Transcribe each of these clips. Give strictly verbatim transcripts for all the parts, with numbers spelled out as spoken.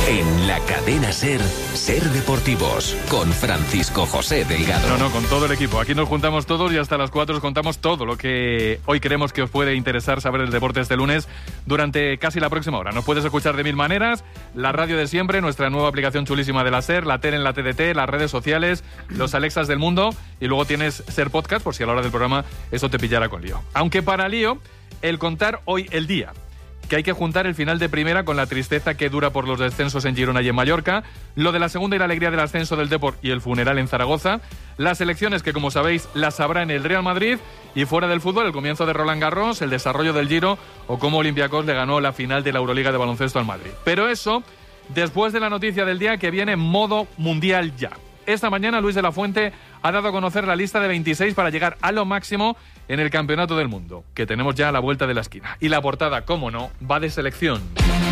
En la cadena SER, SER Deportivos, con Francisco José Delgado. No, no, con todo el equipo. Aquí nos juntamos todos y hasta las cuatro os contamos todo lo que hoy creemos que os puede interesar saber del deporte este lunes durante casi la próxima hora. Nos puedes escuchar de mil maneras, la radio de siempre, nuestra nueva aplicación chulísima de la SER, la tele en la T D T, las redes sociales, los Alexas del mundo y luego tienes SER Podcast por si a la hora del programa eso te pillara con lío. Aunque para lío, el contar hoy el día. Que hay que juntar el final de primera con la tristeza que dura por los descensos en Girona y en Mallorca, lo de la segunda y la alegría del ascenso del Depor y el funeral en Zaragoza, las elecciones que, como sabéis, las habrá en el Real Madrid y fuera del fútbol, el comienzo de Roland Garros, el desarrollo del Giro o cómo Olympiacos le ganó la final de la Euroliga de baloncesto al Madrid. Pero eso, después de la noticia del día que viene modo mundial ya. Esta mañana Luis de la Fuente ha dado a conocer la lista de veintiséis para llegar a lo máximo en el Campeonato del Mundo, que tenemos ya a la vuelta de la esquina. Y la portada, cómo no, va de selección.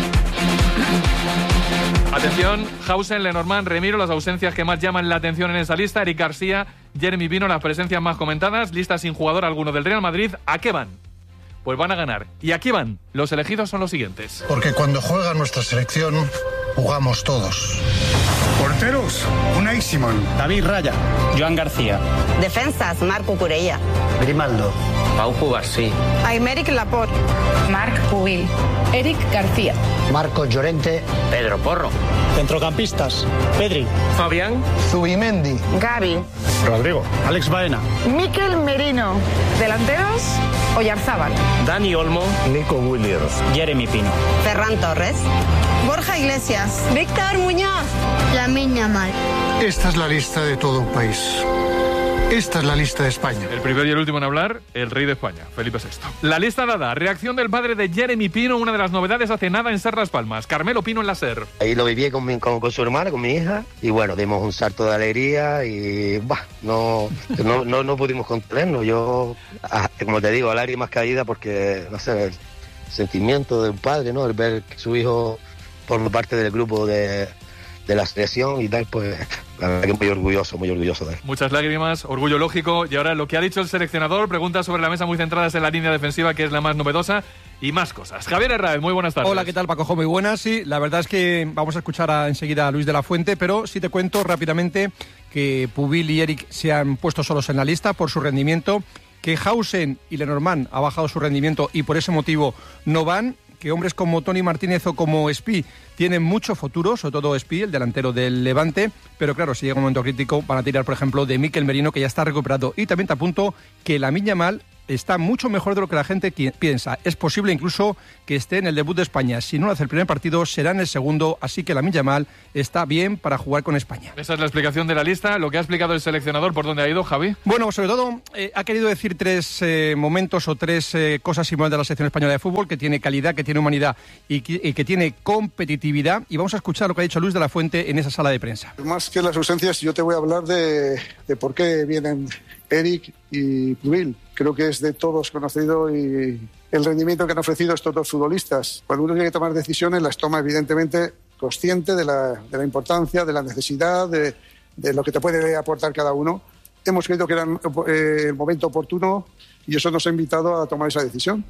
Atención, Hausen, Lenormand, Remiro, las ausencias que más llaman la atención en esa lista. Eric García, Jeremy Pino, las presencias más comentadas. Lista sin jugador alguno del Real Madrid. ¿A qué van? Pues van a ganar. ¿Y aquí van? Los elegidos son los siguientes. Porque cuando juega nuestra selección, jugamos todos. Porteros, Unai Simón, David Raya, Joan García. Defensas, Marc Cucurella, Grimaldo, Pau Cubarsí, Aymeric Laporte, Marc Pubil, Eric García, Marcos Llorente, Pedro Porro. Centrocampistas, Pedri, Fabián, Zubimendi, Gavi, Rodrigo, Alex Baena, Mikel Merino. Delanteros, Oyarzábal, Dani Olmo, Nico Williams, Jeremy Pino, Ferran Torres, Borja Iglesias, Víctor Muñoz, Lamine Yamal. Esta es la lista de todo un país. Esta es la lista de España. El primero y el último en hablar, el rey de España, Felipe sexto. La lista dada, reacción del padre de Jeremy Pino, una de las novedades hace nada en SER Las Palmas. Carmelo Pino en la SER. Ahí lo viví con, mi, con, con su hermana, con mi hija, y bueno, dimos un salto de alegría y bah, no, no, no, no pudimos contenernos. Yo, ah, como te digo, lágrimas caídas porque, no sé, el sentimiento de un padre, ¿no? El ver que su hijo forma parte del grupo de, de la selección y tal, pues la verdad que muy orgulloso, muy orgulloso de él. Muchas lágrimas, orgullo lógico. Y ahora lo que ha dicho el seleccionador, preguntas sobre la mesa muy centradas en la línea defensiva, que es la más novedosa, y más cosas. Javier Herráez, muy buenas tardes. Hola, ¿qué tal, Paco? Muy buenas. Sí, la verdad es que vamos a escuchar a, enseguida a Luis de la Fuente, pero sí te cuento rápidamente que Pubil y Eric se han puesto solos en la lista por su rendimiento, que Hausen y Lenormand ha bajado su rendimiento y por ese motivo no van, que hombres como Toni Martínez o como Espí tienen mucho futuro, sobre todo Espí, el delantero del Levante, pero claro, si llega un momento crítico van a tirar, por ejemplo, de Mikel Merino, que ya está recuperado. Y también te apunto que Lamine Yamal está mucho mejor de lo que la gente piensa. Es posible incluso que esté en el debut de España. Si no lo hace el primer partido, será en el segundo, así que Lamine Yamal está bien para jugar con España. Esa es la explicación de la lista. Lo que ha explicado el seleccionador, ¿por dónde ha ido, Javi? Bueno, sobre todo eh, ha querido decir tres eh, momentos o tres eh, cosas similares de la selección española de fútbol, que tiene calidad, que tiene humanidad y que, y que tiene competitividad. Y vamos a escuchar lo que ha dicho Luis de la Fuente en esa sala de prensa. Más que las ausencias, yo te voy a hablar de, de por qué vienen Eric y Pubil. Creo que es de todos conocido y el rendimiento que han ofrecido estos dos futbolistas. Cuando uno tiene que tomar decisiones, las toma evidentemente consciente de la, de la importancia, de la necesidad, de, de lo que te puede aportar cada uno. Hemos creído que era eh, el momento oportuno y eso nos ha invitado a tomar esa decisión.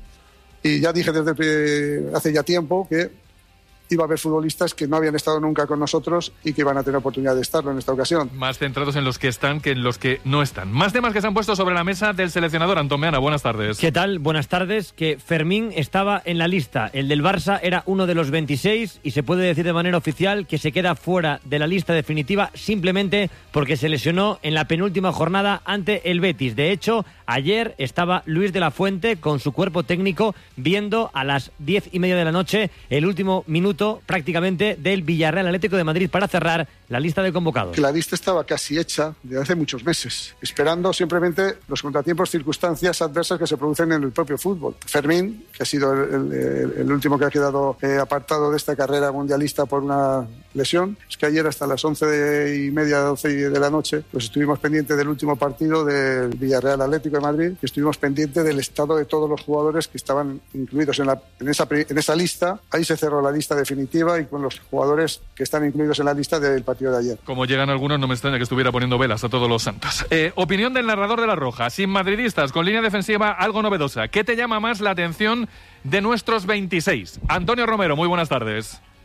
Y ya dije desde eh, hace ya tiempo que iba a haber futbolistas que no habían estado nunca con nosotros y que iban a tener oportunidad de estarlo en esta ocasión. Más centrados en los que están que en los que no están. Más temas que se han puesto sobre la mesa del seleccionador. Antón Meana, buenas tardes. ¿Qué tal? Buenas tardes. Que Fermín estaba en la lista. El del Barça era uno de los veintiséis y se puede decir de manera oficial que se queda fuera de la lista definitiva simplemente porque se lesionó en la penúltima jornada ante el Betis. De hecho, ayer estaba Luis de la Fuente con su cuerpo técnico viendo a las diez y media de la noche el último minuto prácticamente del Villarreal Atlético de Madrid para cerrar la lista de convocados. Que la lista estaba casi hecha desde hace muchos meses, esperando simplemente los contratiempos, circunstancias adversas que se producen en el propio fútbol. Fermín, que ha sido el, el, el último que ha quedado eh, apartado de esta carrera mundialista por una lesión, es que ayer hasta las once y media, doce de la noche, pues estuvimos pendientes del último partido del Villarreal Atlético de Madrid y estuvimos pendientes del estado de todos los jugadores que estaban incluidos en, la, en, esa, en esa lista. Ahí se cerró la lista definitiva y con los jugadores que están incluidos en la lista del partido de ayer. Como llegan algunos, no me extraña que estuviera poniendo velas a todos los santos. Eh, opinión del narrador de La Roja, sin madridistas, con línea defensiva algo novedosa. ¿Qué te llama más la atención de nuestros veintiséis? Antonio Romero, muy buenas tardes.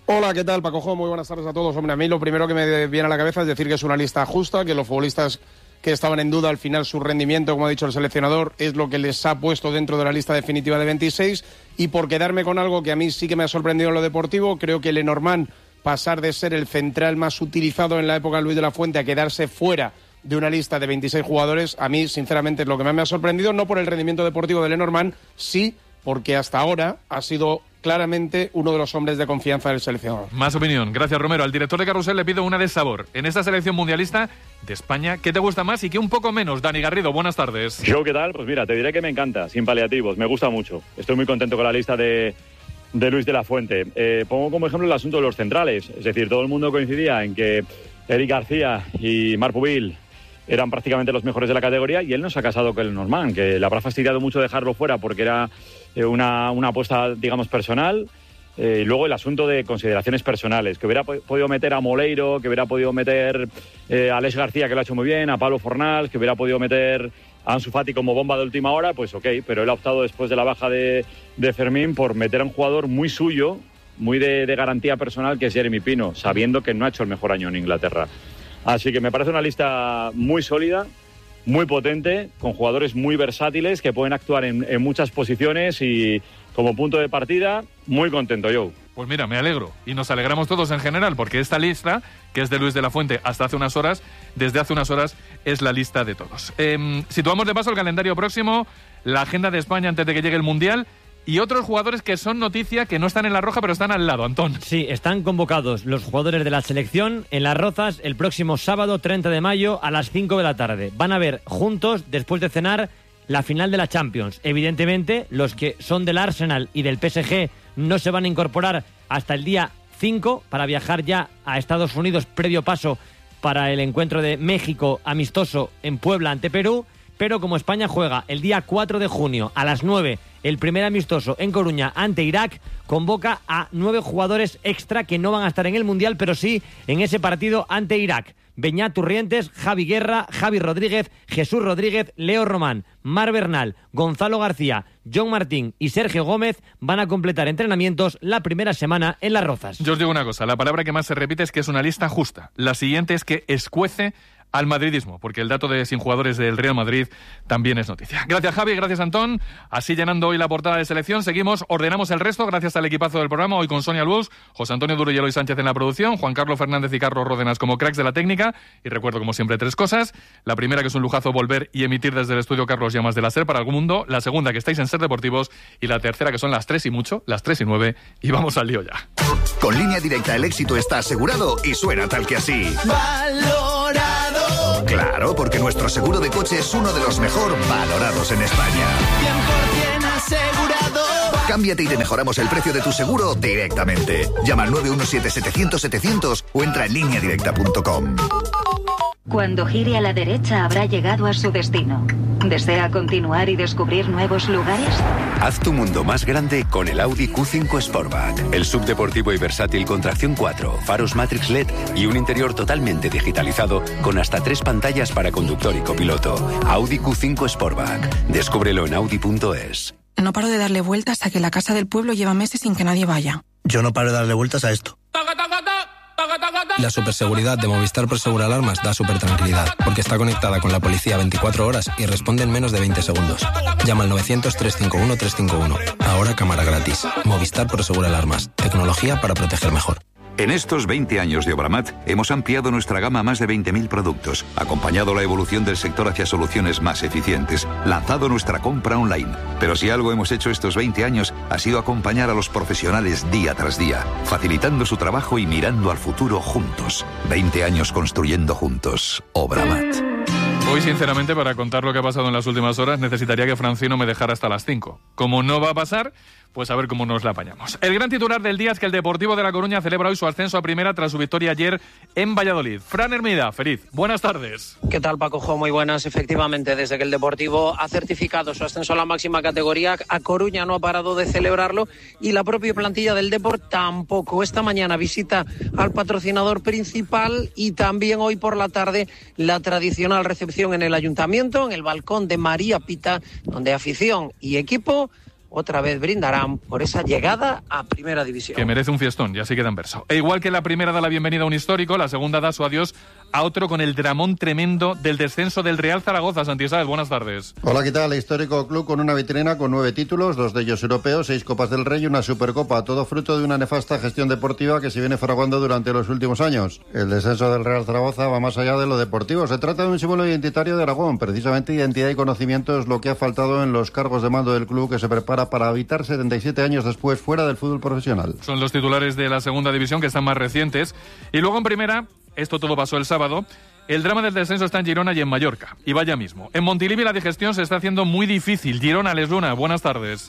Hola, ¿qué tal, Pacojo? Muy buenas tardes a todos. Hombre, a mí lo primero que me viene a la cabeza es decir que es una lista justa, que los futbolistas que estaban en duda, al final su rendimiento, como ha dicho el seleccionador, es lo que les ha puesto dentro de la lista definitiva de veintiséis. Y por quedarme con algo que a mí sí que me ha sorprendido en lo deportivo, creo que Lenormand, pasar de ser el central más utilizado en la época de Luis de la Fuente a quedarse fuera de una lista de veintiséis jugadores, a mí, sinceramente, es lo que más me ha sorprendido, no por el rendimiento deportivo de Lenormand, sí porque hasta ahora ha sido claramente uno de los hombres de confianza del seleccionador. Más opinión. Gracias, Romero. Al director de Carrusel le pido una de sabor. En esta selección mundialista de España, ¿qué te gusta más y qué un poco menos? Dani Garrido, buenas tardes. Yo, ¿qué tal? Pues mira, te diré que me encanta, sin paliativos, me gusta mucho. Estoy muy contento con la lista de, de Luis de la Fuente. Eh, pongo como ejemplo el asunto de los centrales. Es decir, todo el mundo coincidía en que Eric García y Marc Pubil eran prácticamente los mejores de la categoría y él no se ha casado con el Lenormand, que le habrá fastidiado mucho dejarlo fuera porque era eh, una, una apuesta, digamos, personal. Eh, y luego el asunto de consideraciones personales, que hubiera po- podido meter a Moleiro, que hubiera podido meter eh, a Alex García, que lo ha hecho muy bien, a Pablo Fornals, que hubiera podido meter a Ansu Fati como bomba de última hora, pues ok, pero él ha optado después de la baja de, de Fermín por meter a un jugador muy suyo, muy de, de garantía personal, que es Jeremy Pino, sabiendo que no ha hecho el mejor año en Inglaterra. Así que me parece una lista muy sólida, muy potente, con jugadores muy versátiles que pueden actuar en, en muchas posiciones y como punto de partida, muy contento, Joe. Pues mira, me alegro. Y nos alegramos todos en general, porque esta lista, que es de Luis de la Fuente hasta hace unas horas, desde hace unas horas es la lista de todos. Eh, situamos de paso el calendario próximo, la agenda de España antes de que llegue el Mundial y otros jugadores que son noticia, que no están en la roja, pero están al lado, Antón. Sí, están convocados los jugadores de la selección en Las Rozas el próximo sábado treinta de mayo a las cinco de la tarde. Van a ver juntos, después de cenar, la final de la Champions. Evidentemente, los que son del Arsenal y del P S G no se van a incorporar hasta el día cinco para viajar ya a Estados Unidos, previo paso para el encuentro de México amistoso en Puebla ante Perú. Pero como España juega el día cuatro de junio a las nueve el primer amistoso en Coruña ante Irak, convoca a nueve jugadores extra que no van a estar en el Mundial, pero sí en ese partido ante Irak. Beñat Turrientes, Javi Guerra, Javi Rodríguez, Jesús Rodríguez, Leo Román, Mar Bernal, Gonzalo García, John Martín y Sergio Gómez van a completar entrenamientos la primera semana en Las Rozas. Yo os digo una cosa, la palabra que más se repite es que es una lista justa. La siguiente es que escuece al madridismo, porque el dato de sin jugadores del Real Madrid también es noticia. Gracias, Javi, gracias, Antón. Así llenando hoy la portada de selección, seguimos, ordenamos el resto, gracias al equipazo del programa, hoy con Sonia Luz, José Antonio Duro y Eloy Sánchez en la producción, Juan Carlos Fernández y Carlos Ródenas como cracks de la técnica, y recuerdo como siempre tres cosas. La primera, que es un lujazo volver y emitir desde el estudio Carlos Llamas de la SER para el mundo, la segunda, que estáis en Ser Deportivos, y la tercera, que son las tres y mucho, las tres y nueve, y vamos al lío ya. Con Línea Directa el éxito está asegurado y suena tal que así. ¡Valorado! Claro, porque nuestro seguro de coche es uno de los mejor valorados en España. cien por ciento asegurado. Cámbiate y te mejoramos el precio de tu seguro directamente. Llama al nueve uno siete, setecientos, setecientos o entra en línea directa punto com. Cuando gire a la derecha habrá llegado a su destino. ¿Desea continuar y descubrir nuevos lugares? Haz tu mundo más grande con el Audi Q cinco Sportback. El subdeportivo y versátil con tracción cuatro, faros Matrix L E D y un interior totalmente digitalizado con hasta tres pantallas para conductor y copiloto. Audi Q cinco Sportback. Descúbrelo en audi punto es. No paro de darle vueltas a que la casa del pueblo lleva meses sin que nadie vaya. Yo no paro de darle vueltas a esto. La superseguridad de Movistar Prosegura Alarmas da super tranquilidad, porque está conectada con la policía veinticuatro horas y responde en menos de veinte segundos. Llama al novecientos, trescientos cincuenta y uno, trescientos cincuenta y uno. Ahora cámara gratis. Movistar Prosegura Alarmas. Tecnología para proteger mejor. En estos veinte años de Obramat hemos ampliado nuestra gama a más de veinte mil productos, acompañado la evolución del sector hacia soluciones más eficientes, lanzado nuestra compra online. Pero si algo hemos hecho estos veinte años ha sido acompañar a los profesionales día tras día, facilitando su trabajo y mirando al futuro juntos. veinte años construyendo juntos. Obramat. Hoy, sinceramente, para contar lo que ha pasado en las últimas horas, necesitaría que Francino me dejara hasta las cinco. Como no va a pasar, pues a ver cómo nos la apañamos. El gran titular del día es que el Deportivo de La Coruña celebra hoy su ascenso a primera tras su victoria ayer en Valladolid. Fran Hermida, feliz. Buenas tardes. ¿Qué tal, Pacojo? Muy buenas. Efectivamente, desde que el Deportivo ha certificado su ascenso a la máxima categoría, a Coruña no ha parado de celebrarlo y la propia plantilla del Deport tampoco. Esta mañana visita al patrocinador principal y también hoy por la tarde la tradicional recepción en el Ayuntamiento, en el balcón de María Pita, donde afición y equipo otra vez brindarán por esa llegada a Primera División. Que merece un fiestón, ya sí queda en verso. E igual que la primera da la bienvenida a un histórico, la segunda da su adiós a otro con el dramón tremendo del descenso del Real Zaragoza. Santi Sáez, buenas tardes. Hola, ¿qué tal? Histórico club con una vitrina con nueve títulos, dos de ellos europeos, seis Copas del Rey y una Supercopa, todo fruto de una nefasta gestión deportiva que se viene fraguando durante los últimos años. El descenso del Real Zaragoza va más allá de lo deportivo. Se trata de un símbolo identitario de Aragón. Precisamente identidad y conocimiento es lo que ha faltado en los cargos de mando del club, que se prepara para habitar setenta y siete años después fuera del fútbol profesional. Son los titulares de la segunda división, que están más recientes. Y luego en primera, esto todo pasó el sábado, el drama del descenso está en Girona y en Mallorca. Y vaya mismo. En Montilivi la digestión se está haciendo muy difícil. Girona, Les Luna, buenas tardes.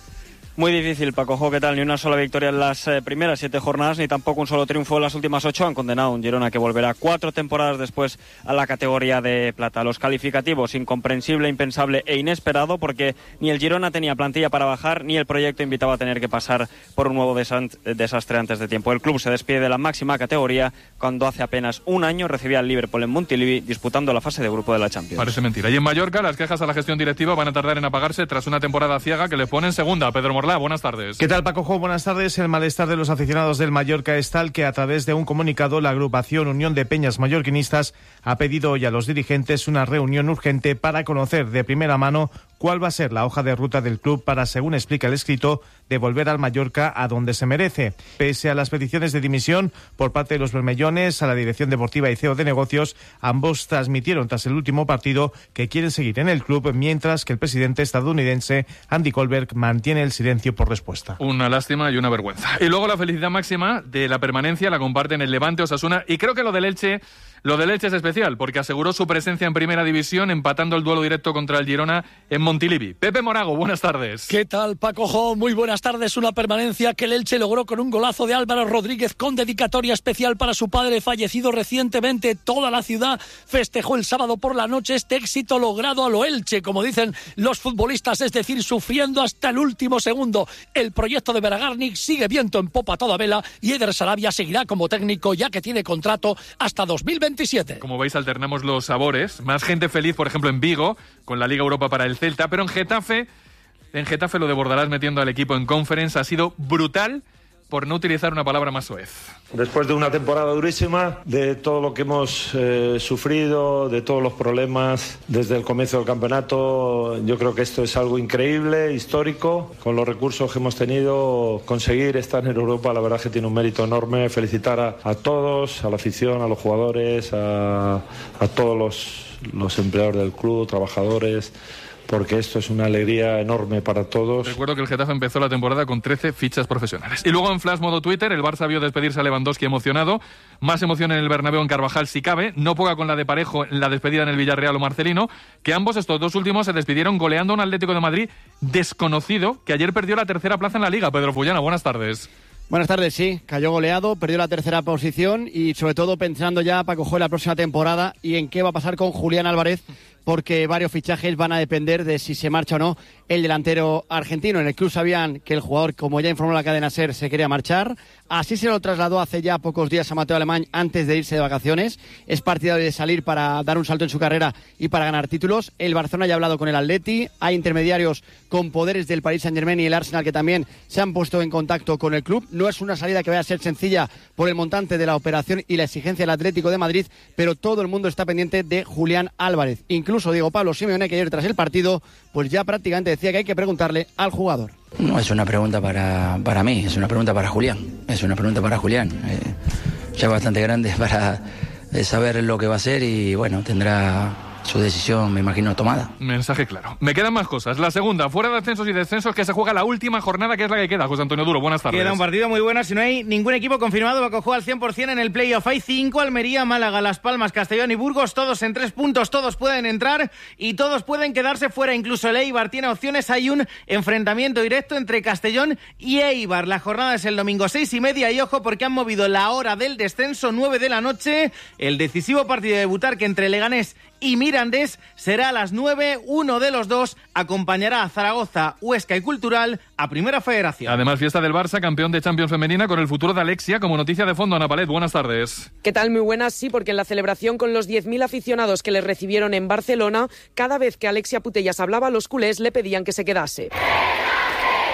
Muy difícil, Paco Jo, ¿qué tal? Ni una sola victoria en las eh, primeras siete jornadas, ni tampoco un solo triunfo en las últimas ocho. Han condenado a un Girona que volverá cuatro temporadas después a la categoría de plata. Los calificativos, incomprensible, impensable e inesperado, porque ni el Girona tenía plantilla para bajar, ni el proyecto invitaba a tener que pasar por un nuevo desastre antes de tiempo. El club se despide de la máxima categoría cuando hace apenas un año recibía al Liverpool en Montilivi disputando la fase de grupo de la Champions. Parece mentira. Y en Mallorca las quejas a la gestión directiva van a tardar en apagarse tras una temporada ciega que le pone en segunda. Pedro Morlá, buenas tardes. ¿Qué tal, Paco Jo? Buenas tardes. El malestar de los aficionados del Mallorca es tal que a través de un comunicado la agrupación Unión de Peñas Mallorquinistas ha pedido hoy a los dirigentes una reunión urgente para conocer de primera mano cuál va a ser la hoja de ruta del club para, según explica el escrito, devolver al Mallorca a donde se merece. Pese a las peticiones de dimisión por parte de los bermellones a la dirección deportiva y C E O de negocios, ambos transmitieron tras el último partido que quieren seguir en el club, mientras que el presidente estadounidense Andy Kohlberg mantiene el silencio por respuesta. Una lástima y una vergüenza. Y luego la felicidad máxima de la permanencia la comparten el Levante, Osasuna, y creo que lo del Elche... Lo del Elche es especial porque aseguró su presencia en Primera División empatando el duelo directo contra el Girona en Montilivi. Pepe Morago, buenas tardes. ¿Qué tal, Paco Jo? Muy buenas tardes. Una permanencia que el Elche logró con un golazo de Álvaro Rodríguez con dedicatoria especial para su padre fallecido recientemente. Toda la ciudad festejó el sábado por la noche este éxito logrado a lo Elche, como dicen los futbolistas, es decir, sufriendo hasta el último segundo. El proyecto de Beragarnik sigue viento en popa a toda vela y Eder Sarabia seguirá como técnico, ya que tiene contrato hasta dos mil veintisiete. Como veis, alternamos los sabores. Más gente feliz, por ejemplo, en Vigo, con la Liga Europa para el Celta, pero en Getafe, en Getafe lo de Bordalás metiendo al equipo en Conference ha sido brutal, por no utilizar una palabra más soez. Después de una temporada durísima, de todo lo que hemos eh, sufrido, de todos los problemas desde el comienzo del campeonato, yo creo que esto es algo increíble, histórico. Con los recursos que hemos tenido, conseguir estar en Europa, la verdad es que tiene un mérito enorme. Felicitar a, a todos, a la afición, a los jugadores, a, a todos los, los empleados del club, trabajadores, porque esto es una alegría enorme para todos. Recuerdo que el Getafe empezó la temporada con trece fichas profesionales. Y luego en Flash modo Twitter, el Barça vio despedirse a Lewandowski emocionado. Más emoción en el Bernabéu en Carvajal si cabe. No poca con la de Parejo en la despedida en el Villarreal o Marcelino, que ambos estos dos últimos se despidieron goleando a un Atlético de Madrid desconocido, que ayer perdió la tercera plaza en la Liga. Pedro Fullana, buenas tardes. Buenas tardes, sí, cayó goleado, perdió la tercera posición y sobre todo pensando ya para coger la próxima temporada y en qué va a pasar con Julián Álvarez, porque varios fichajes van a depender de si se marcha o no el delantero argentino. En el club sabían que el jugador, como ya informó la cadena SER, se quería marchar. Así se lo trasladó hace ya pocos días a Mateo Alemán antes de irse de vacaciones. Es partidario de salir para dar un salto en su carrera y para ganar títulos. El Barcelona ya ha hablado con el Atleti. Hay intermediarios con poderes del Paris Saint-Germain y el Arsenal que también se han puesto en contacto con el club. No es una salida que vaya a ser sencilla por el montante de la operación y la exigencia del Atlético de Madrid, pero todo el mundo está pendiente de Julián Álvarez. Incluso Diego Pablo Simeone, que ayer tras el partido, pues ya prácticamente decía que hay que preguntarle al jugador. No es una pregunta para, para mí, es una pregunta para Julián. Es una pregunta para Julián. Eh, ya bastante grande para eh, saber lo que va a hacer y bueno, tendrá su decisión, me imagino, tomada. Mensaje claro. Me quedan más cosas. La segunda, fuera de ascensos y descensos, que se juega la última jornada, que es la que queda. José Antonio Duro, buenas tardes. Queda un partido muy bueno. Si no hay ningún equipo confirmado, va a coger al cien por ciento en el playoff. Hay cinco: Almería, Málaga, Las Palmas, Castellón y Burgos, todos en tres puntos. Todos pueden entrar y todos pueden quedarse fuera. Incluso el Eibar tiene opciones. Hay un enfrentamiento directo entre Castellón y Eibar. La jornada es el domingo seis y media y ojo porque han movido la hora del descenso, nueve de la noche. El decisivo partido de Butarque entre Leganés y Mirandés será a las nueve. Uno de los dos acompañará a Zaragoza, Huesca y Cultural a Primera Federación. Además, fiesta del Barça, campeón de Champions femenina, con el futuro de Alexia como noticia de fondo. Ana Palet, buenas tardes. ¿Qué tal? Muy buenas, sí, porque en la celebración con los diez mil aficionados que les recibieron en Barcelona, cada vez que Alexia Putellas hablaba, los culés le pedían que se quedase.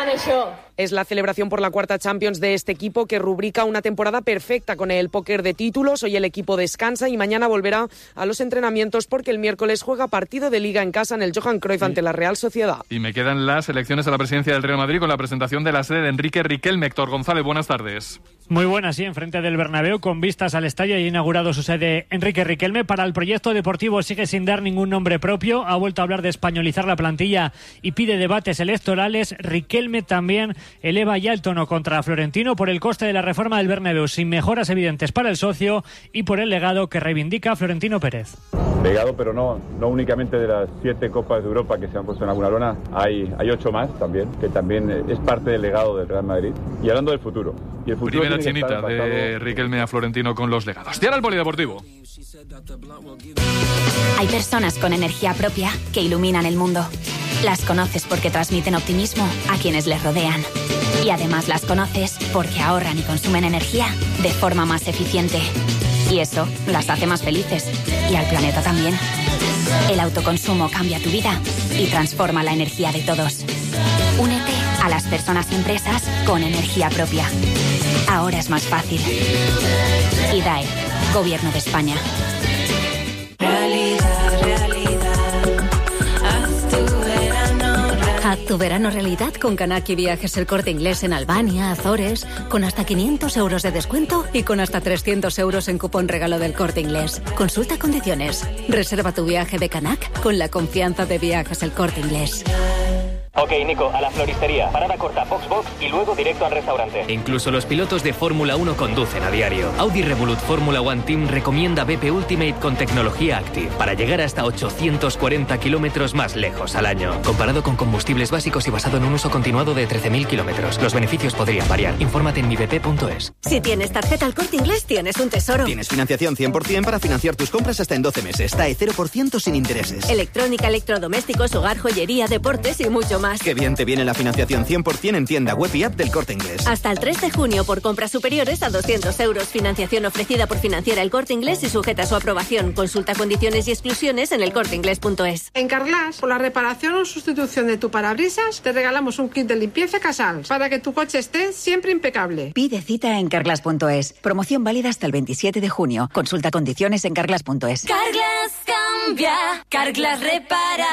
Es la celebración por la cuarta Champions de este equipo que rubrica una temporada perfecta con el póker de títulos. Hoy el equipo descansa y mañana volverá a los entrenamientos porque el miércoles juega partido de Liga en casa en el Johan Cruyff ante la Real Sociedad. Y me quedan las elecciones a la presidencia del Real Madrid con la presentación de la sede de Enrique Riquelme. Héctor González, buenas tardes. Muy buenas, sí, enfrente del Bernabéu, con vistas al estadio, y ha inaugurado su sede Enrique Riquelme. Para el proyecto deportivo sigue sin dar ningún nombre propio, ha vuelto a hablar de españolizar la plantilla y pide debates electorales. Riquelme también eleva ya el tono contra Florentino por el coste de la reforma del Bernabéu, sin mejoras evidentes para el socio, y por el legado que reivindica Florentino Pérez. Legado, pero no, no únicamente de las siete Copas de Europa que se han puesto en alguna lona, hay, hay ocho más también, que también es parte del legado del Real Madrid. Y hablando del futuro. Y el futuro Primera chinita de Riquelme a Florentino con los legados. Y ahora el polideportivo. Hay personas con energía propia que iluminan el mundo. Las conoces porque transmiten optimismo a quienes les rodean. Y además las conoces porque ahorran y consumen energía de forma más eficiente. Y eso las hace más felices. Y al planeta también. El autoconsumo cambia tu vida y transforma la energía de todos. Únete a las personas y empresas con energía propia. Ahora es más fácil. I D A E, Gobierno de España. Realidad, realidad, haz tu verano realidad. Haz tu verano realidad con Kanaki Viajes El Corte Inglés en Albania, Azores, con hasta quinientos euros de descuento y con hasta trescientos euros en cupón regalo del Corte Inglés. Consulta condiciones. Reserva tu viaje de Kanak con la confianza de Viajes El Corte Inglés. Ok, Nico, a la floristería. Parada corta, box box y luego directo al restaurante. Incluso los pilotos de Fórmula uno conducen a diario. Audi Revolut Fórmula One Team recomienda B P Ultimate con tecnología Active para llegar hasta ochocientos cuarenta kilómetros más lejos al año. Comparado con combustibles básicos y basado en un uso continuado de trece mil kilómetros. Los beneficios podrían variar. Infórmate en mi b p punto es. Si tienes tarjeta El Corte Inglés, tienes un tesoro. Tienes financiación cien por ciento para financiar tus compras hasta en doce meses. T A E cero por ciento sin intereses. Electrónica, electrodomésticos, hogar, joyería, deportes y mucho más. Qué bien te viene la financiación cien por ciento en tienda web y app del Corte Inglés. Hasta el tres de junio por compras superiores a doscientos euros. Financiación ofrecida por Financiera El Corte Inglés y sujeta a su aprobación. Consulta condiciones y exclusiones en el corte inglés punto es. En Carglass, por la reparación o sustitución de tu parabrisas, te regalamos un kit de limpieza Casals para que tu coche esté siempre impecable. Pide cita en carglass punto es. Promoción válida hasta el veintisiete de junio. Consulta condiciones en carglass punto es. Carglass cambia, Carglass repara.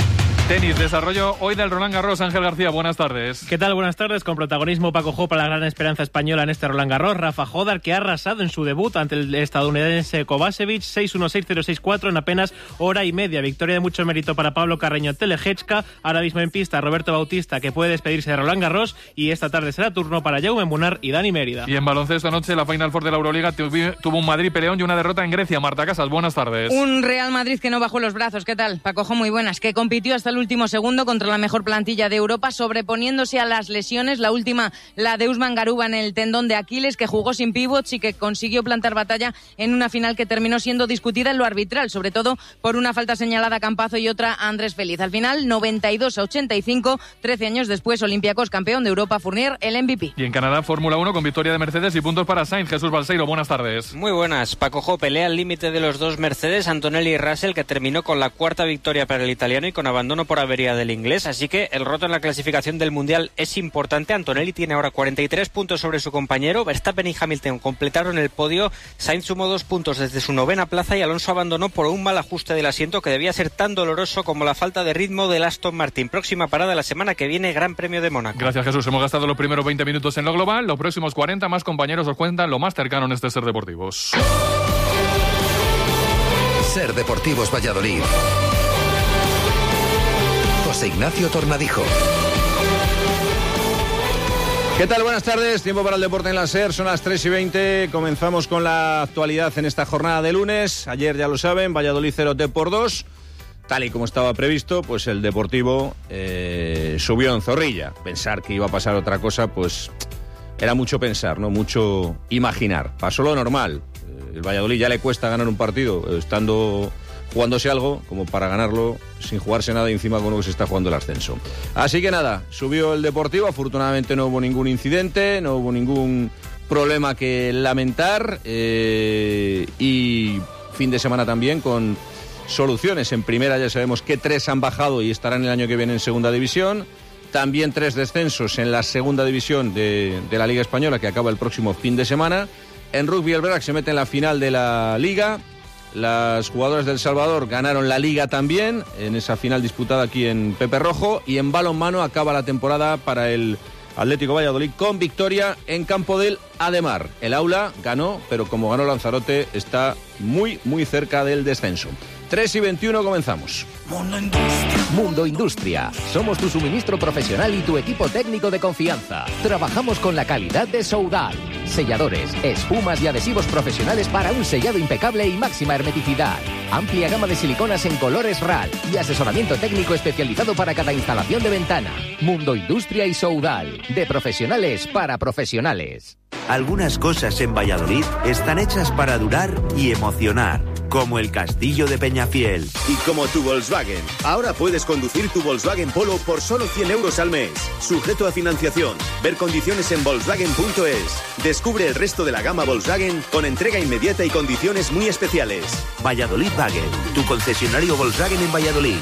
Tenis, desarrollo hoy del Roland Garros. Ángel García, buenas tardes. ¿Qué tal? Buenas tardes. Con protagonismo Paco Jó para la gran esperanza española en este Roland Garros. Rafa Jodar, que ha arrasado en su debut ante el estadounidense Kovacevic, seis uno seis cero seis cuatro en apenas hora y media. Victoria de mucho mérito para Pablo Carreño Telejechka. Ahora mismo en pista Roberto Bautista, que puede despedirse de Roland Garros. Y esta tarde será turno para Jaume Munar y Dani Mérida. Y en baloncesto anoche la Final Four de la Euroliga tuvo un Madrid peleón y una derrota en Grecia. Marta Casas, buenas tardes. Un Real Madrid que no bajó los brazos. ¿Qué tal? Paco Jó, muy buenas. Que compitió hasta el último segundo con contra la mejor plantilla de Europa, sobreponiéndose a las lesiones. La última, la de Usman Garuba en el tendón de Aquiles, que jugó sin pivots y que consiguió plantar batalla en una final que terminó siendo discutida en lo arbitral, sobre todo por una falta señalada a Campazo y otra a Andrés Feliz. Al final, noventa y dos a ochenta y cinco, trece años después, Olympiacos campeón de Europa, Fournier el M V P. Y en Canadá, Fórmula uno con victoria de Mercedes y puntos para Sainz. Jesús Balseiro, buenas tardes. Muy buenas. Paco Jó, pelea al límite de los dos Mercedes, Antonelli y Russell, que terminó con la cuarta victoria para el italiano y con abandono por avería del inglés, así que el roto en la clasificación del Mundial es importante. Antonelli tiene ahora cuarenta y tres puntos sobre su compañero. Verstappen y Hamilton completaron el podio. Sainz sumó dos puntos desde su novena plaza y Alonso abandonó por un mal ajuste del asiento que debía ser tan doloroso como la falta de ritmo del Aston Martin. Próxima parada la semana que viene, Gran Premio de Mónaco. Gracias, Jesús. Hemos gastado los primeros veinte minutos en lo global. Los próximos cuarenta más compañeros os cuentan lo más cercano en este Ser Deportivos. Ser Deportivos Valladolid. José Ignacio Tornadijo. ¿Qué tal? Buenas tardes. Tiempo para el deporte en la SER. Son las tres y veinte. Comenzamos con la actualidad en esta jornada de lunes. Ayer, ya lo saben, Valladolid cero T por dos. Tal y como estaba previsto, pues el Deportivo eh, subió en Zorrilla. Pensar que iba a pasar otra cosa, pues era mucho pensar, ¿no? Mucho imaginar. Pasó lo normal. El Valladolid ya le cuesta ganar un partido estando jugándose algo, como para ganarlo sin jugarse nada y encima con lo que se está jugando el ascenso. Así que nada, subió el Deportivo. Afortunadamente no hubo ningún incidente, no hubo ningún problema que lamentar. Eh, y fin de semana también con soluciones. En primera ya sabemos que tres han bajado y estarán el año que viene en segunda división. También tres descensos en la segunda división de, de la Liga Española, que acaba el próximo fin de semana. En rugby el Brac se mete en la final de la Liga. Las jugadoras del Salvador ganaron la Liga también, en esa final disputada aquí en Pepe Rojo. Y en balonmano acaba la temporada para el Atlético Valladolid con victoria en campo del Ademar. El Aula ganó, pero como ganó Lanzarote, está muy, muy cerca del descenso. tres y veintiuno, comenzamos. Mundo Industria. Mundo Industria. Somos tu suministro profesional y tu equipo técnico de confianza. Trabajamos con la calidad de Soudal. Selladores, espumas y adhesivos profesionales para un sellado impecable y máxima hermeticidad. Amplia gama de siliconas en colores R A L y asesoramiento técnico especializado para cada instalación de ventana. Mundo Industria y Soudal. De profesionales para profesionales. Algunas cosas en Valladolid están hechas para durar y emocionar, como el Castillo de Peñafiel. Y como tu Volkswagen. Ahora puedes conducir tu Volkswagen Polo por solo cien euros al mes. Sujeto a financiación. Ver condiciones en Volkswagen punto es. Descubre el resto de la gama Volkswagen con entrega inmediata y condiciones muy especiales. Valladolid Wagen, tu concesionario Volkswagen en Valladolid.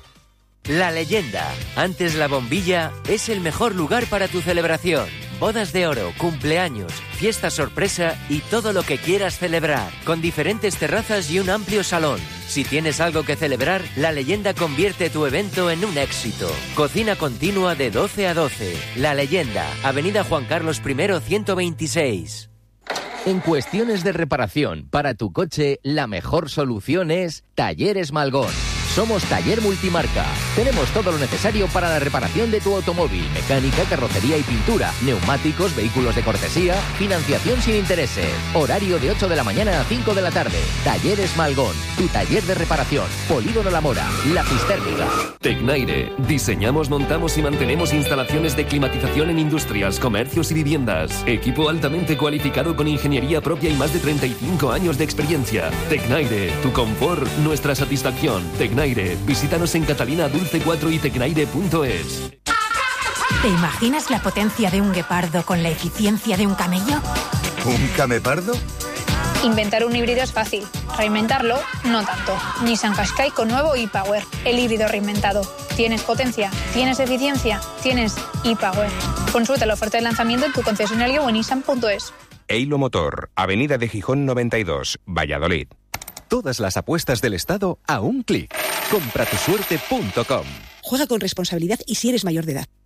La Leyenda. Antes la bombilla es el mejor lugar para tu celebración. Bodas de oro, cumpleaños, fiesta sorpresa y todo lo que quieras celebrar. Con diferentes terrazas y un amplio salón. Si tienes algo que celebrar, La Leyenda convierte tu evento en un éxito. Cocina continua de doce a doce. La Leyenda, Avenida Juan Carlos primero ciento veintiséis. En cuestiones de reparación para tu coche, la mejor solución es Talleres Malgón. Somos Taller Multimarca. Tenemos todo lo necesario para la reparación de tu automóvil, mecánica, carrocería y pintura, neumáticos, vehículos de cortesía, financiación sin intereses. Horario de ocho de la mañana a cinco de la tarde. Talleres Malgón, tu taller de reparación. Polígono La Mora, La Cistérmica. Tecnaire. Diseñamos, montamos y mantenemos instalaciones de climatización en industrias, comercios y viviendas. Equipo altamente cualificado con ingeniería propia y más de treinta y cinco años de experiencia. Tecnaire. Tu confort, nuestra satisfacción. Tecnaire. Visítanos en Catalina Dulce cuatro y tecnaire punto es. ¿Te imaginas la potencia de un guepardo con la eficiencia de un camello? ¿Un camepardo? Inventar un híbrido es fácil, reinventarlo no tanto. Nissan Qashqai con nuevo e-Power, el híbrido reinventado. ¿Tienes potencia? ¿Tienes eficiencia? ¿Tienes e-Power? Consulta la oferta de lanzamiento en tu concesionario o en nissan punto es. Eilo Motor, Avenida de Gijón noventa y dos, Valladolid. Todas las apuestas del Estado a un clic. compra tu suerte punto com. Juega con responsabilidad y si eres mayor de edad.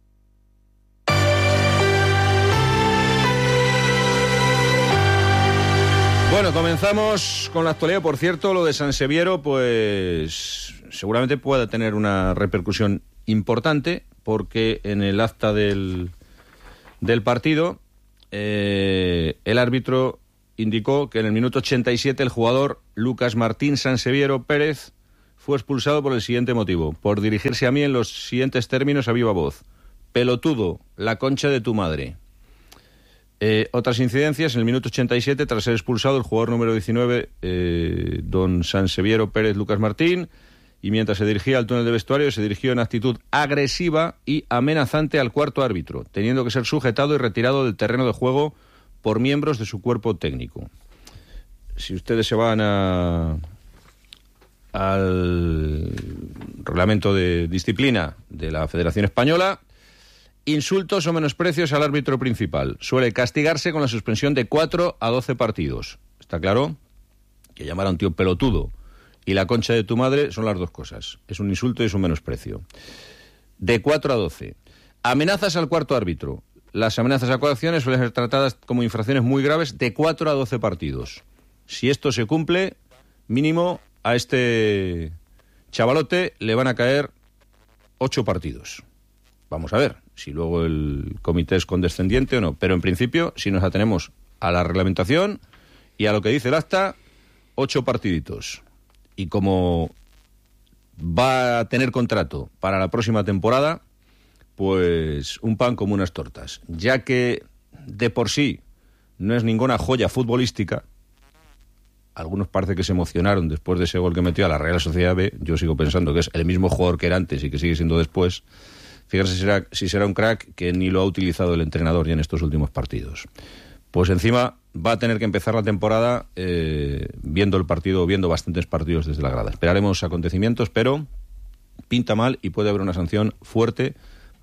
Bueno, comenzamos con la actualidad. Por cierto, lo de Sanseviero, pues seguramente pueda tener una repercusión importante, porque en el acta del, del partido, eh, el árbitro indicó que en el minuto ochenta y siete el jugador Lucas Martín Sanseviero Pérez fue expulsado por el siguiente motivo: por dirigirse a mí en los siguientes términos a viva voz. Pelotudo, la concha de tu madre. Eh, otras incidencias: en el minuto ochenta y siete, tras ser expulsado el jugador número diecinueve, eh, don Sanseviero Pérez Lucas Martín, y mientras se dirigía al túnel de vestuario, se dirigió en actitud agresiva y amenazante al cuarto árbitro, teniendo que ser sujetado y retirado del terreno de juego por miembros de su cuerpo técnico. Si ustedes se van a, al reglamento de disciplina de la Federación Española, insultos o menosprecios al árbitro principal suele castigarse con la suspensión de cuatro a doce partidos. ¿Está claro? Que llamar a un tío pelotudo y la concha de tu madre son las dos cosas. Es un insulto y es un menosprecio. De cuatro a doce. Amenazas al cuarto árbitro. Las amenazas a coacciones suelen ser tratadas como infracciones muy graves, de cuatro a doce partidos. Si esto se cumple, mínimo a este chavalote le van a caer ocho partidos. Vamos a ver si luego el comité es condescendiente o no. Pero en principio, si nos atenemos a la reglamentación y a lo que dice el acta, ocho partiditos. Y como va a tener contrato para la próxima temporada, pues un pan como unas tortas. Ya que de por sí no es ninguna joya futbolística, algunos parece que se emocionaron después de ese gol que metió a la Real Sociedad B. Yo sigo pensando que es el mismo jugador que era antes y que sigue siendo después. Fíjense si será, si será un crack que ni lo ha utilizado el entrenador ya en estos últimos partidos. Pues encima va a tener que empezar la temporada eh, viendo el partido, viendo bastantes partidos desde la grada. Esperaremos acontecimientos, pero pinta mal y puede haber una sanción fuerte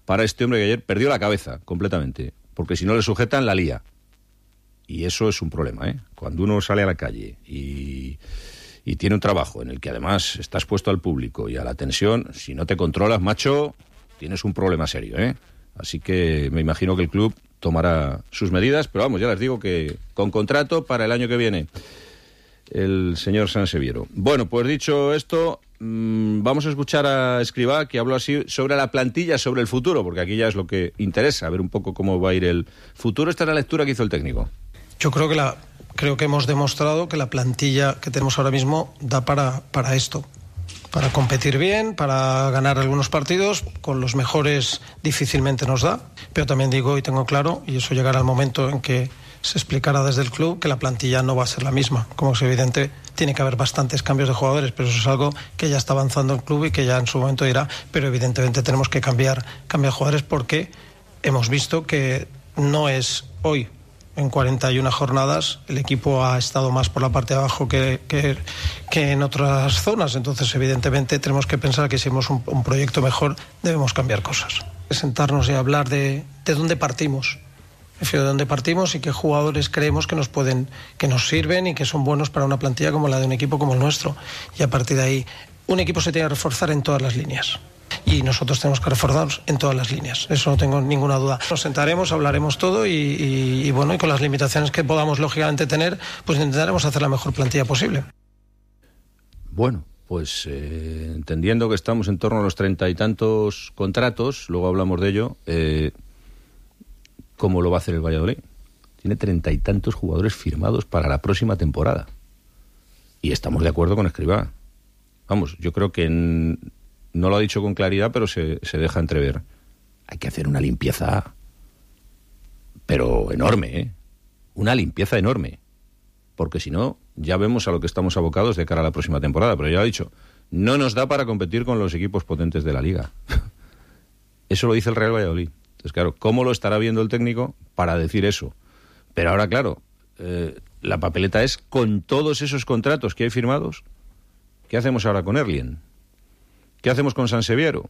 para este hombre que ayer perdió la cabeza completamente, porque si no le sujetan, la lía. Y eso es un problema, ¿eh? Cuando uno sale a la calle y, y tiene un trabajo en el que además está expuesto al público y a la tensión, si no te controlas, macho, tienes un problema serio, ¿eh? Así que me imagino que el club tomará sus medidas, pero vamos, ya les digo que con contrato para el año que viene el señor Sanseviero. Bueno, pues dicho esto, mmm, vamos a escuchar a Escribá, que habló así sobre la plantilla, sobre el futuro, porque aquí ya es lo que interesa, ver un poco cómo va a ir el futuro. Esta es la lectura que hizo el técnico. Yo creo que la creo que hemos demostrado que la plantilla que tenemos ahora mismo da para, para esto, para competir bien, para ganar algunos partidos. Con los mejores difícilmente nos da, pero también digo y tengo claro, y eso llegará el momento en que se explicará desde el club, que la plantilla no va a ser la misma. Como es evidente, tiene que haber bastantes cambios de jugadores, pero eso es algo que ya está avanzando el club y que ya en su momento dirá, pero evidentemente tenemos que cambiar, cambiar jugadores, porque hemos visto que no es hoy. En cuarenta y una jornadas el equipo ha estado más por la parte de abajo que, que, que en otras zonas. Entonces, evidentemente, tenemos que pensar que si hemos un, un proyecto mejor, debemos cambiar cosas. Sentarnos y hablar de, de dónde partimos. De dónde partimos y qué jugadores creemos que nos pueden, que nos sirven y que son buenos para una plantilla como la de un equipo como el nuestro. Y a partir de ahí, un equipo se tiene que reforzar en todas las líneas. Y nosotros tenemos que reforzarnos en todas las líneas, eso no tengo ninguna duda. Nos sentaremos, hablaremos todo y, y, y bueno, y con las limitaciones que podamos lógicamente tener, pues intentaremos hacer la mejor plantilla posible. Bueno, pues eh, entendiendo que estamos en torno a los treinta y tantos contratos, luego hablamos de ello, eh, ¿cómo lo va a hacer el Valladolid? Tiene treinta y tantos jugadores firmados para la próxima temporada. Y estamos de acuerdo con Escribá. Vamos, yo creo que en... no lo ha dicho con claridad, pero se, se deja entrever. Hay que hacer una limpieza, pero enorme, ¿eh? Una limpieza enorme. Porque si no, ya vemos a lo que estamos abocados de cara a la próxima temporada. Pero ya lo he dicho, no nos da para competir con los equipos potentes de la Liga. Eso lo dice el Real Valladolid. Entonces, claro, ¿cómo lo estará viendo el técnico para decir eso? Pero ahora, claro, eh, la papeleta es con todos esos contratos que hay firmados. ¿Qué hacemos ahora con Erlien? ¿Qué hacemos con Sanseviero?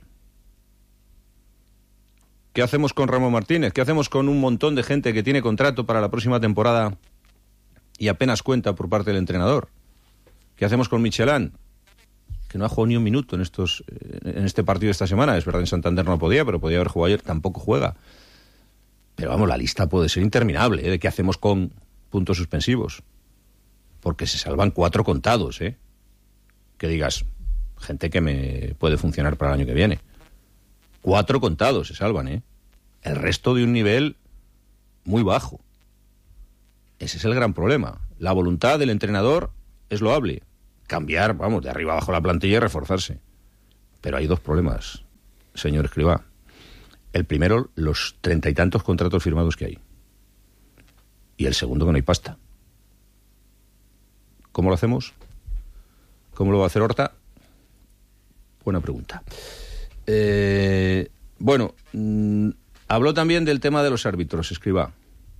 ¿Qué hacemos con Ramón Martínez? ¿Qué hacemos con un montón de gente que tiene contrato para la próxima temporada y apenas cuenta por parte del entrenador? ¿Qué hacemos con Michelán? Que no ha jugado ni un minuto en estos en este partido de esta semana. Es verdad, en Santander no podía, pero podía haber jugado ayer. Tampoco juega. Pero vamos, la lista puede ser interminable, ¿eh? De qué hacemos con puntos suspensivos. Porque se salvan cuatro contados, ¿eh? Que digas... gente que me puede funcionar para el año que viene. Cuatro contados se salvan, ¿eh? El resto de un nivel muy bajo. Ese es el gran problema. La voluntad del entrenador es loable. Cambiar, vamos, de arriba abajo la plantilla y reforzarse. Pero hay dos problemas, señor Escribá. El primero, los treinta y tantos contratos firmados que hay. Y el segundo, que no hay pasta. ¿Cómo lo hacemos? ¿Cómo lo va a hacer Horta? Buena pregunta. Eh, bueno, mmm, habló también del tema de los árbitros, Escribá.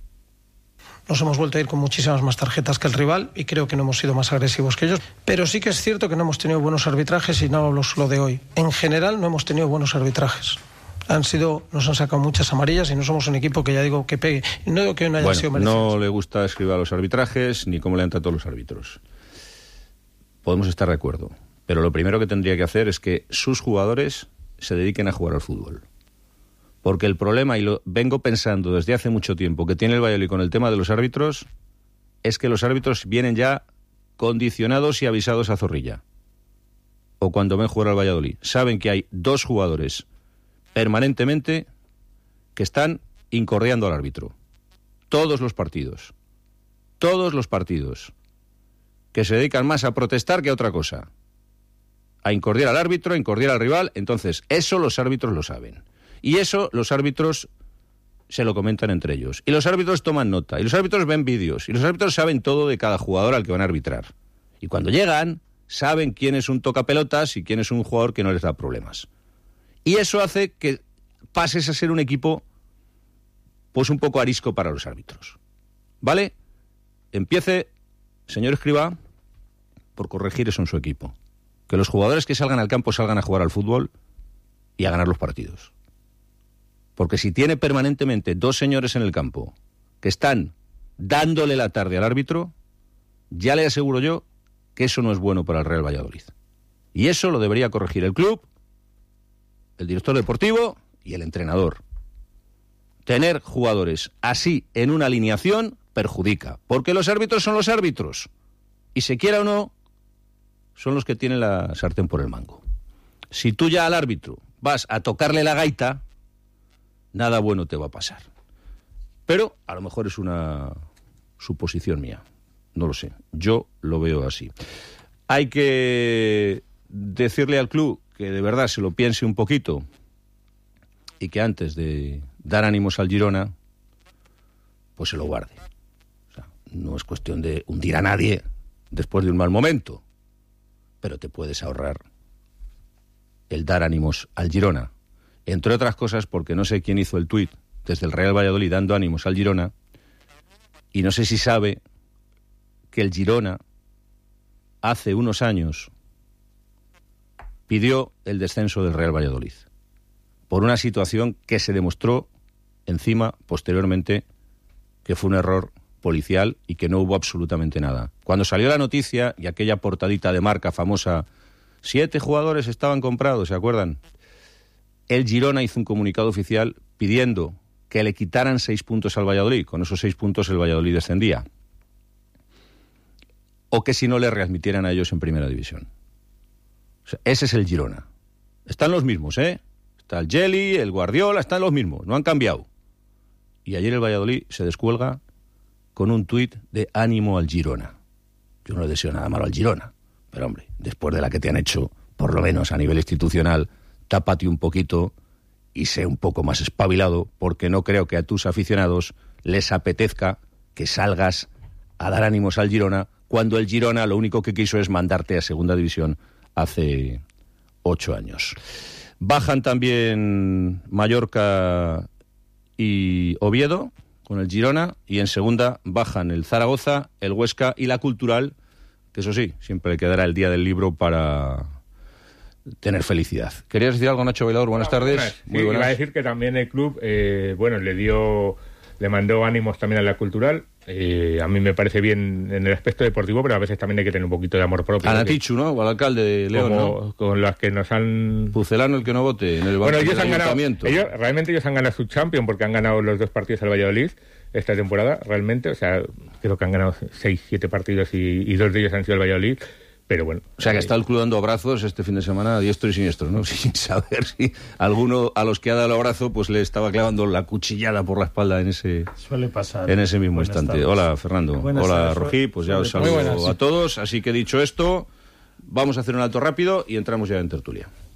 Nos hemos vuelto a ir con muchísimas más tarjetas que el rival y creo que no hemos sido más agresivos que ellos. Pero sí que es cierto que no hemos tenido buenos arbitrajes y no hablo solo de hoy. En general no hemos tenido buenos arbitrajes. Han sido, nos han sacado muchas amarillas y no somos un equipo que ya digo que pegue. No digo que no haya bueno, sido merecido. No le gusta Escribá a los arbitrajes ni cómo le han tratado los árbitros. Podemos estar de acuerdo. Pero lo primero que tendría que hacer es que sus jugadores se dediquen a jugar al fútbol. Porque el problema, y lo vengo pensando desde hace mucho tiempo, que tiene el Valladolid con el tema de los árbitros, es que los árbitros vienen ya condicionados y avisados a Zorrilla. O cuando ven jugar al Valladolid. Saben que hay dos jugadores permanentemente que están incordiando al árbitro. Todos los partidos. Todos los partidos. Que se dedican más a protestar que a otra cosa. A incordiar al árbitro, a incordiar al rival. Entonces, eso los árbitros lo saben. Y eso los árbitros se lo comentan entre ellos. Y los árbitros toman nota. Y los árbitros ven vídeos. Y los árbitros saben todo de cada jugador al que van a arbitrar. Y cuando llegan, saben quién es un tocapelotas y quién es un jugador que no les da problemas. Y eso hace que pases a ser un equipo pues un poco arisco para los árbitros. ¿Vale? Empiece, señor Escribá, por corregir eso en su equipo. Que los jugadores que salgan al campo salgan a jugar al fútbol y a ganar los partidos. Porque si tiene permanentemente dos señores en el campo que están dándole la tarde al árbitro, ya le aseguro yo que eso no es bueno para el Real Valladolid. Y eso lo debería corregir el club, el director deportivo y el entrenador. Tener jugadores así en una alineación perjudica, porque los árbitros son los árbitros. Y se quiera o no, son los que tienen la sartén por el mango. Si tú ya al árbitro vas a tocarle la gaita, nada bueno te va a pasar. Pero a lo mejor es una suposición mía. No lo sé. Yo lo veo así. Hay que decirle al club que de verdad se lo piense un poquito y que antes de dar ánimos al Girona, pues se lo guarde. O sea, no es cuestión de hundir a nadie después de un mal momento, pero te puedes ahorrar el dar ánimos al Girona. Entre otras cosas porque no sé quién hizo el tuit desde el Real Valladolid dando ánimos al Girona, y no sé si sabe que el Girona hace unos años pidió el descenso del Real Valladolid por una situación que se demostró encima, posteriormente, que fue un error policial y que no hubo absolutamente nada. Cuando salió la noticia y aquella portadita de Marca famosa, siete jugadores estaban comprados, ¿se acuerdan? El Girona hizo un comunicado oficial pidiendo que le quitaran seis puntos al Valladolid. Con esos seis puntos el Valladolid descendía. O que si no le readmitieran a ellos en primera división. O sea, ese es el Girona. Están los mismos, ¿eh? Está el Geli, el Guardiola, están los mismos, no han cambiado. Y ayer el Valladolid se descuelga con un tuit de ánimo al Girona. Yo no le deseo nada malo al Girona, pero hombre, después de la que te han hecho, por lo menos a nivel institucional, tápate un poquito y sé un poco más espabilado, porque no creo que a tus aficionados les apetezca que salgas a dar ánimos al Girona, cuando el Girona lo único que quiso es mandarte a segunda división hace ocho años. Bajan también Mallorca y Oviedo con el Girona, y en segunda bajan el Zaragoza, el Huesca y la Cultural, que eso sí, siempre quedará el día del libro para tener felicidad. ¿Querías decir algo, Nacho Bailador? Buenas tardes. Buenas. Muy sí, buenas. Iba a decir que también el club, eh, bueno, le dio, le mandó ánimos también a la Cultural. Eh, a mí me parece bien en el aspecto deportivo, pero a veces también hay que tener un poquito de amor propio. A Natichu, ¿no? O al alcalde de León, como, ¿no? Con las que nos han... Pucelano el que no vote en el bueno, ellos del han ganado, ayuntamiento. ellos, realmente ellos han ganado su Champions porque han ganado los dos partidos al Valladolid esta temporada, realmente. O sea, creo que han ganado seis, siete partidos y, y dos de ellos han sido el Valladolid. Pero bueno. O sea, que está el club dando abrazos este fin de semana, diestro y siniestro, ¿no? Sin saber si alguno a los que ha dado el abrazo pues le estaba clavando la cuchillada por la espalda en ese, Suele pasar. en ese mismo Buenas instante. tardes. Hola, Fernando. Buenas Hola, tardes. Rojí. Pues ya os Muy saludo buenas, sí. a todos. Así que dicho esto, vamos a hacer un alto rápido y entramos ya en tertulia.